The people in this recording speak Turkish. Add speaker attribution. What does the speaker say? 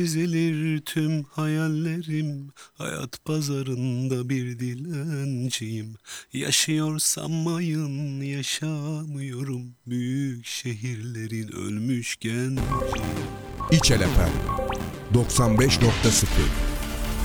Speaker 1: Ezilir tüm hayallerim, hayat pazarında bir dilenciyim. Yaşıyorsam mayın, yaşamıyorum, büyük şehirlerin ölmüş genciyim.
Speaker 2: İçel FM 95.0